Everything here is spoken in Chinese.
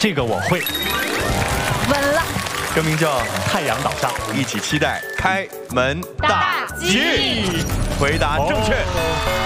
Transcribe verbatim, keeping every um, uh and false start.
这个我会。 稳了。 歌名叫《太阳岛上》， 一起期待开门大吉。 回答正确。 哦